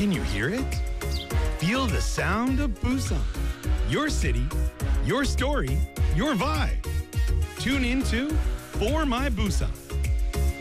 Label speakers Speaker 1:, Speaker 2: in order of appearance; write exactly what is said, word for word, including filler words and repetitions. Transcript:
Speaker 1: Can you hear it? Feel the sound of Busan. Your city, your story, your vibe. Tune into For My Busan